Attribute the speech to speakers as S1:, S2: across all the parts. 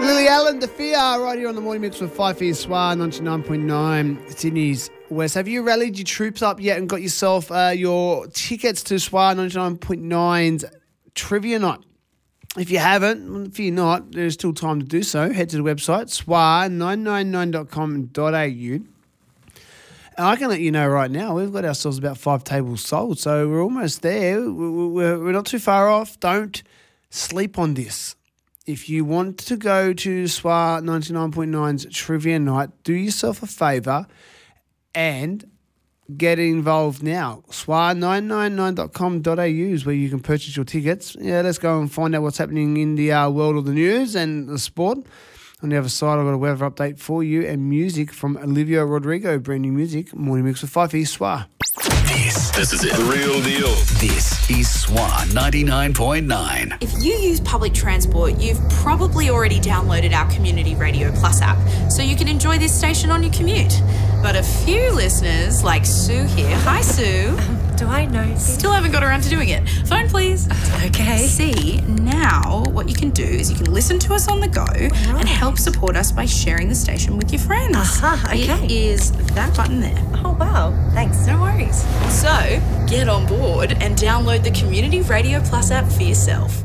S1: Lily Allen, the Fear, right here on the Morning Mix with 5 for your SWAR, 99.9 Sydney's West. Have you rallied your troops up yet and got yourself your tickets to SWAR 99.9's Trivia Night? If you haven't, fear not, there's still time to do so. Head to the website, swar999.com.au. And I can let you know right now, we've got ourselves about 5 tables sold, so we're almost there. We're not too far off. Don't sleep on this. If you want to go to SWAR 99.9's Trivia Night, do yourself a favour and get involved now. swar999.com.au is where you can purchase your tickets. Yeah, let's go and find out what's happening in the world of the news and the sport. On the other side, I've got a weather update for you and music from Olivia Rodrigo. Brand new music. Morning Mix with 5 for your SWAR.
S2: This is it. The real deal. This is SWAR 99.9.
S3: If you use public transport, you've probably already downloaded our Community Radio Plus app, so you can enjoy this station on your commute. But a few listeners, like Sue here, hi Sue.
S4: Do I know?
S3: Still haven't got around to doing it. Phone please.
S4: Okay.
S3: See, now what you can do is you can listen to us on the go and help support us by sharing the station with your friends.
S4: Okay.
S3: It is that button there.
S4: Oh, wow. Thanks.
S3: No worries. So, get on board and download the Community Radio Plus app for yourself.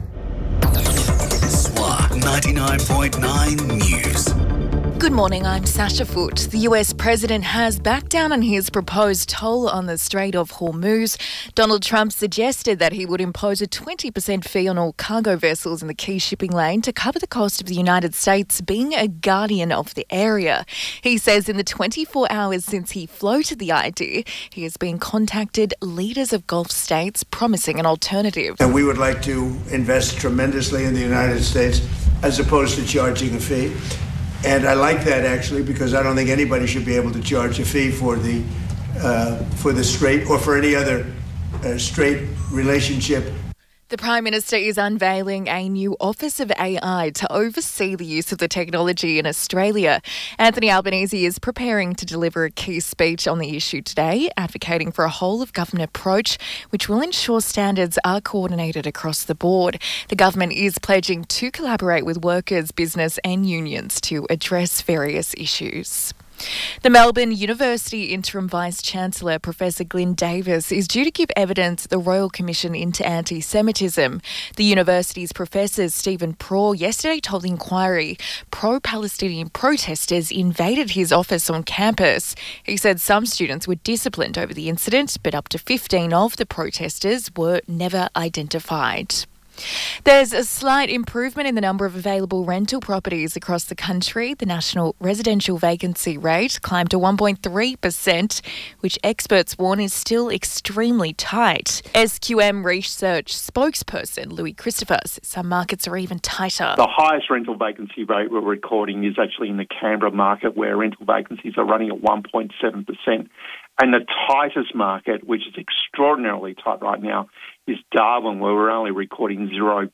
S2: SWAR 99.9 News.
S5: Good morning, I'm Sasha Foote. The US president has backed down on his proposed toll on the Strait of Hormuz. Donald Trump suggested that he would impose a 20% fee on all cargo vessels in the key shipping lane to cover the cost of the United States being a guardian of the area. He says in the 24 hours since he floated the idea, he has been contacted leaders of Gulf states promising an alternative.
S6: And we would like to invest tremendously in the United States as opposed to charging a fee. And I like that, actually, because I don't think anybody should be able to charge a fee for the strait or for any other strait relationship.
S5: The Prime Minister is unveiling a new Office of AI to oversee the use of the technology in Australia. Anthony Albanese is preparing to deliver a key speech on the issue today, advocating for a whole-of-government approach which will ensure standards are coordinated across the board. The government is pledging to collaborate with workers, business and unions to address various issues. The Melbourne University Interim Vice-Chancellor, Professor Glyn Davis, is due to give evidence at the Royal Commission into Anti-Semitism. The university's professor, Stephen Praw, yesterday told the inquiry pro-Palestinian protesters invaded his office on campus. He said some students were disciplined over the incident, but up to 15 of the protesters were never identified. There's a slight improvement in the number of available rental properties across the country. The national residential vacancy rate climbed to 1.3%, which experts warn is still extremely tight. SQM Research spokesperson Louis Christopher says some markets are even tighter.
S7: The highest rental vacancy rate we're recording is actually in the Canberra market, where rental vacancies are running at 1.7%. And the tightest market, which is extraordinarily tight right now, is Darwin, where we're only recording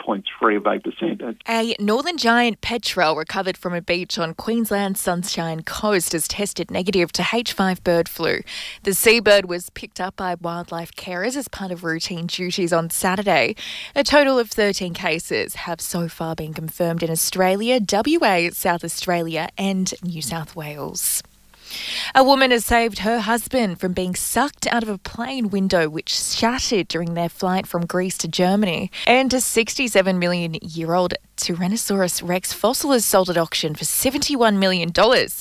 S7: 0.3%.
S5: A northern giant petrel recovered from a beach on Queensland's Sunshine Coast has tested negative to H5 bird flu. The seabird was picked up by wildlife carers as part of routine duties on Saturday. A total of 13 cases have so far been confirmed in Australia, WA, South Australia and New South Wales. A woman has saved her husband from being sucked out of a plane window which shattered during their flight from Greece to Germany. And a 67 million year old Tyrannosaurus Rex fossil is sold at auction for $71 million.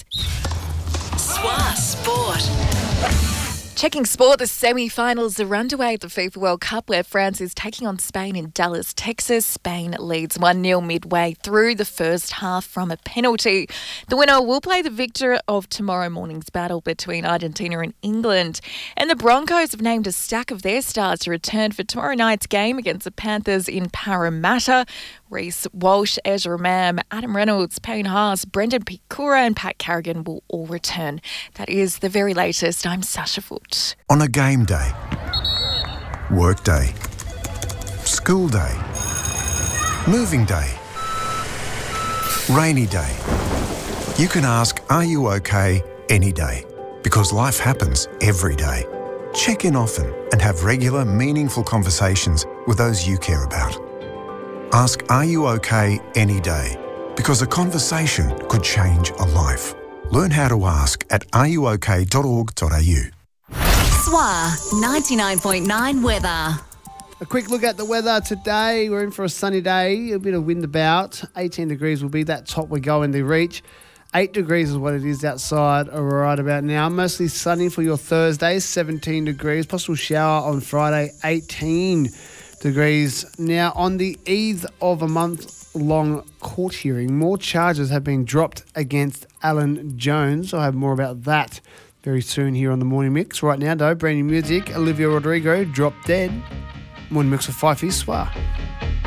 S2: SWAR Sport.
S5: Checking sport, the semi-finals are underway at the FIFA World Cup, where France is taking on Spain in Dallas, Texas. Spain leads 1-0 midway through the first half from a penalty. The winner will play the victor of tomorrow morning's battle between Argentina and England. And the Broncos have named a stack of their stars to return for tomorrow night's game against the Panthers in Parramatta. Reece Walsh, Ezra Mam, Adam Reynolds, Payne Haas, Brendan Pikura and Pat Carrigan will all return. That is the very latest. I'm Sasha Foote.
S8: On a game day, work day, school day, moving day, rainy day, you can ask, are you okay, any day? Because life happens every day. Check in often and have regular, meaningful conversations with those you care about. Ask, are you okay, any day? Because a conversation could change a life. Learn how to ask at ruok.org.au.
S9: SWA 99.9 weather.
S1: A quick look at the weather today. We're in for a sunny day, a bit of wind about. 18 degrees will be that top we're going to reach. 8 degrees is what it is outside right about now. Mostly sunny for your Thursday, 17 degrees. Possible shower on Friday, 18 degrees. Now, on the eve of a month-long court hearing, more charges have been dropped against Alan Jones. I'll have more about that very soon here on the Morning Mix. Right now, though, brand new music. Olivia Rodrigo, Drop Dead. Morning Mix with Fife is SWA.